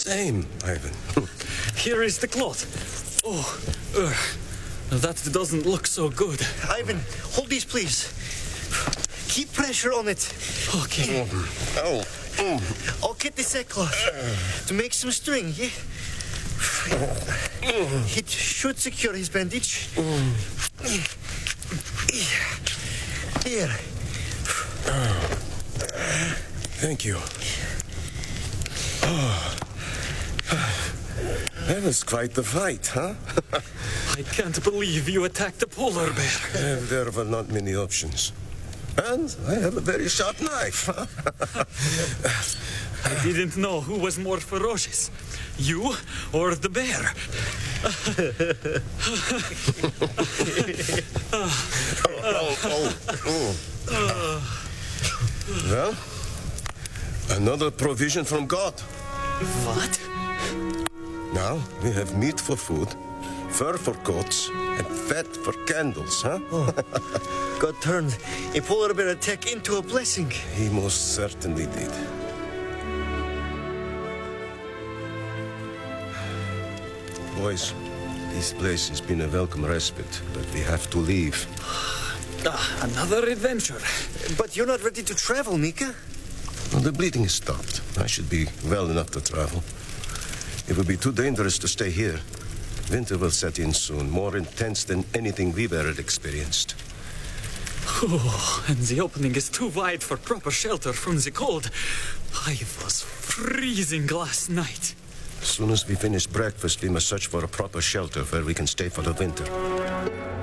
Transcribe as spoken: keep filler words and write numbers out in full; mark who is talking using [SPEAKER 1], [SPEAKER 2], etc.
[SPEAKER 1] Same, Ivan.
[SPEAKER 2] Here is the cloth. Oh, uh, that doesn't look so good.
[SPEAKER 3] Ivan, hold these, please. Keep pressure on it.
[SPEAKER 2] Okay.
[SPEAKER 1] Oh. Oh.
[SPEAKER 3] I'll get the sackcloth to make some string, yeah? It should secure his bandage. Here.
[SPEAKER 1] Thank you. Oh. That was quite the fight, huh?
[SPEAKER 2] I can't believe you attacked a polar bear.
[SPEAKER 1] Uh, there were not many options. And I have a very sharp knife.
[SPEAKER 2] I didn't know who was more ferocious, you or the bear.
[SPEAKER 1] oh, oh, oh. Well, another provision from God.
[SPEAKER 2] What?
[SPEAKER 1] Now we have meat for food, fur for coats, and fat for candles, huh?
[SPEAKER 3] Oh. God turned a polar bear attack into a blessing.
[SPEAKER 1] He most certainly did. Boys, this place has been a welcome respite, but we have to leave.
[SPEAKER 2] Ah, another adventure.
[SPEAKER 3] But you're not ready to travel, Mika.
[SPEAKER 1] Well, the bleeding has stopped. I should be well enough to travel. It would be too dangerous to stay here. Winter will set in soon, more intense than anything we've ever experienced.
[SPEAKER 2] Oh, and the opening is too wide for proper shelter from the cold. I was freezing last night.
[SPEAKER 1] As soon as we finish breakfast, we must search for a proper shelter where we can stay for the winter.